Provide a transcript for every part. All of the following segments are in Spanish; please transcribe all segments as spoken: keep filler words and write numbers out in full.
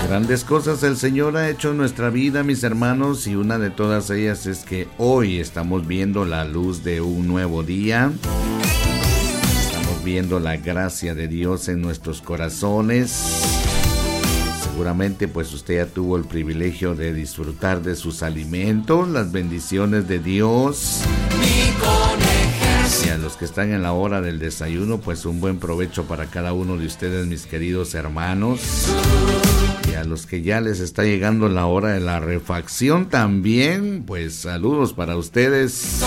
Grandes cosas el Señor ha hecho en nuestra vida, mis hermanos, y una de todas ellas es que hoy estamos viendo la luz de un nuevo día. Estamos viendo la gracia de Dios en nuestros corazones. Seguramente pues usted ya tuvo el privilegio de disfrutar de sus alimentos, las bendiciones de Dios. Y a los que están en la hora del desayuno, pues un buen provecho para cada uno de ustedes, mis queridos hermanos. Y a los que ya les está llegando la hora de la refacción también, pues saludos para ustedes.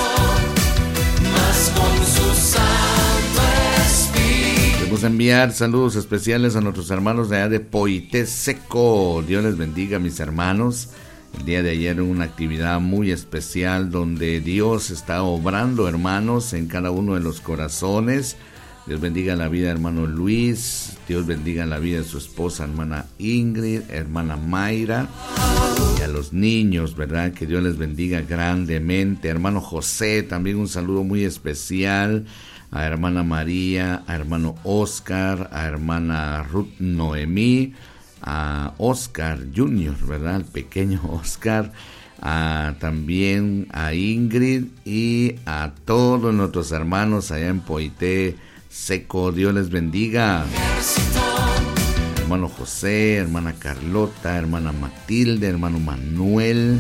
Queremos enviar saludos especiales a nuestros hermanos de allá de Poité Seco. Dios les bendiga, mis hermanos. El día de ayer hubo una actividad muy especial donde Dios está obrando, hermanos, en cada uno de los corazones. Dios bendiga la vida de hermano Luis, Dios bendiga la vida de su esposa, hermana Ingrid, hermana Mayra, y a los niños, ¿verdad? Que Dios les bendiga grandemente. Hermano José, también un saludo muy especial. A hermana María, a hermano Oscar, a hermana Ruth Noemí, a Oscar junior, ¿verdad? El pequeño Oscar, a, también a Ingrid y a todos nuestros hermanos allá en Poité Seco. Dios les bendiga. Hermano José, hermana Carlota, hermana Matilde, hermano Manuel.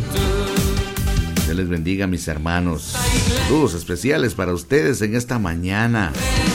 Dios les bendiga, mis hermanos. Saludos especiales para ustedes en esta mañana.